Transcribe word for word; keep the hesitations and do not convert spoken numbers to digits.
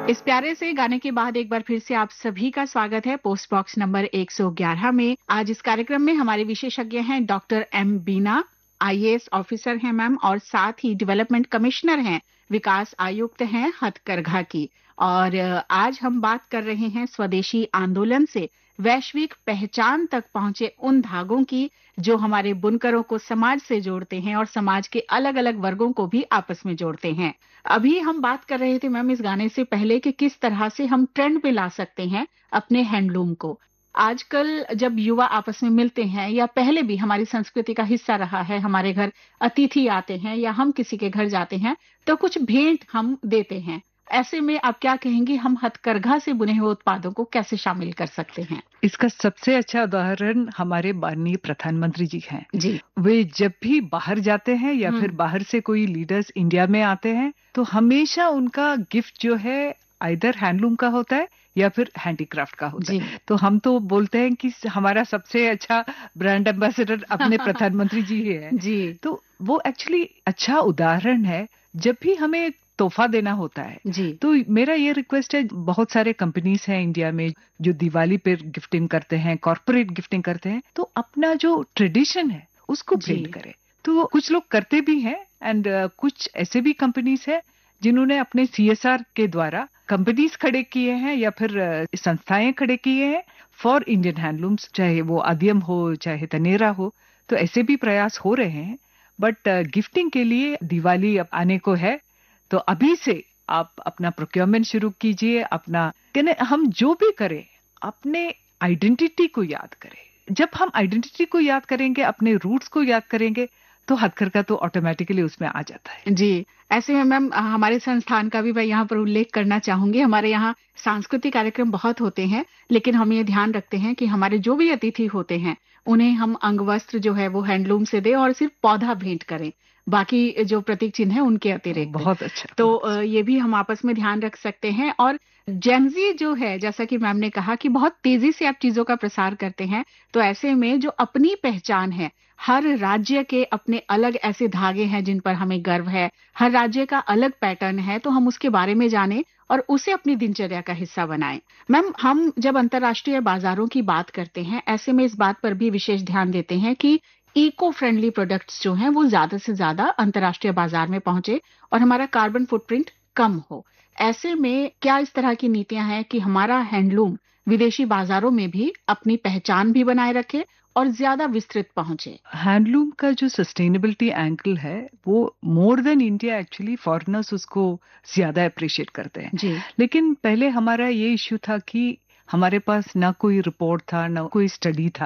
इस प्यारे से गाने के बाद एक बार फिर से आप सभी का स्वागत है पोस्ट बॉक्स नंबर एक सौ ग्यारह में। आज इस कार्यक्रम में हमारे विशेषज्ञ हैं डॉक्टर एम बीना, आईएएस ऑफिसर हैं मैम, और साथ ही डेवलपमेंट कमिश्नर हैं, विकास आयुक्त हैं हथकरघा की। और आज हम बात कर रहे हैं स्वदेशी आंदोलन से वैश्विक पहचान तक पहुंचे उन धागों की जो हमारे बुनकरों को समाज से जोड़ते हैं और समाज के अलग अलग वर्गों को भी आपस में जोड़ते हैं। अभी हम बात कर रहे थे मैम इस गाने से पहले कि किस तरह से हम ट्रेंड पे ला सकते हैं अपने हैंडलूम को। आजकल जब युवा आपस में मिलते हैं, या पहले भी हमारी संस्कृति का हिस्सा रहा है, हमारे घर अतिथि आते हैं या हम किसी के घर जाते हैं तो कुछ भेंट हम देते हैं। ऐसे में आप क्या कहेंगे, हम हथकरघा से बुने हुए उत्पादों को कैसे शामिल कर सकते हैं? इसका सबसे अच्छा उदाहरण हमारे माननीय प्रधानमंत्री जी हैं। जी, वे जब भी बाहर जाते हैं या फिर बाहर से कोई लीडर्स इंडिया में आते हैं तो हमेशा उनका गिफ्ट जो है आइदर हैंडलूम का होता है या फिर हैंडीक्राफ्ट का होता है। तो हम तो बोलते हैं कि हमारा सबसे अच्छा ब्रांड एम्बेसडर अपने प्रधानमंत्री जी ही है। जी, तो वो एक्चुअली अच्छा उदाहरण है। जब भी हमें तोहफा देना होता है जी, तो मेरा ये रिक्वेस्ट है, बहुत सारे कंपनीज हैं इंडिया में जो दिवाली पे गिफ्टिंग करते हैं, कॉर्पोरेट गिफ्टिंग करते हैं, तो अपना जो ट्रेडिशन है उसको प्रिंट करें। तो कुछ लोग करते भी हैं एंड uh, कुछ ऐसे भी कंपनीज हैं जिन्होंने अपने सीएसआर के द्वारा कंपनीज खड़े किए हैं या फिर uh, संस्थाएं खड़े किए हैं फॉर इंडियन हैंडलूम्स, चाहे वो आदियम हो चाहे तनेरा हो। तो ऐसे भी प्रयास हो रहे हैं। बट गिफ्टिंग के लिए दिवाली अब आने को है तो अभी से आप अपना प्रोक्योरमेंट शुरू कीजिए। अपना कहने हम जो भी करें अपने आइडेंटिटी को याद करें। जब हम आइडेंटिटी को याद करेंगे, अपने रूट्स को याद करेंगे, तो हथकरघा तो ऑटोमेटिकली उसमें आ जाता है। जी। ऐसे में मैम हमारे संस्थान का भी मैं यहाँ पर उल्लेख करना चाहूंगी। हमारे यहाँ सांस्कृतिक कार्यक्रम बहुत होते हैं, लेकिन हम ये ध्यान रखते हैं कि हमारे जो भी अतिथि होते हैं उन्हें हम अंगवस्त्र जो है वो हैंडलूम से दे और सिर्फ पौधा भेंट करें, बाकी जो प्रतीक चिन्ह है उनके अतिरिक्त। बहुत अच्छा। तो बहुत अच्छा। ये भी हम आपस में ध्यान रख सकते हैं। और जेनजी जो है, जैसा कि मैम ने कहा कि बहुत तेजी से आप चीजों का प्रसार करते हैं, तो ऐसे में जो अपनी पहचान है, हर राज्य के अपने अलग ऐसे धागे हैं जिन पर हमें गर्व है, हर राज्य का अलग पैटर्न है, तो हम उसके बारे में जानें और उसे अपनी दिनचर्या का हिस्सा बनाएं। मैम, हम जब अंतर्राष्ट्रीय बाजारों की बात करते हैं, ऐसे में इस बात पर भी विशेष ध्यान देते हैं कि इको फ्रेंडली प्रोडक्ट्स जो हैं वो ज्यादा से ज्यादा अंतर्राष्ट्रीय बाजार में पहुंचे और हमारा कार्बन फुटप्रिंट कम हो। ऐसे में क्या इस तरह की नीतियां हैं कि हमारा हैंडलूम विदेशी बाजारों में भी अपनी पहचान भी बनाए रखे और ज्यादा विस्तृत पहुंचे? हैंडलूम का जो सस्टेनेबिलिटी एंगल है वो more than India, actually foreigners उसको ज्यादा अप्रिशिएट करते हैं। जी, लेकिन पहले हमारा ये इश्यू था कि हमारे पास ना कोई रिपोर्ट था, ना कोई स्टडी था